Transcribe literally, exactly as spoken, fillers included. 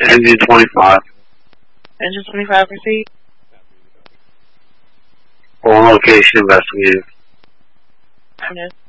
Engine twenty-five. Engine twenty-five, proceed. On location investigating. Yes.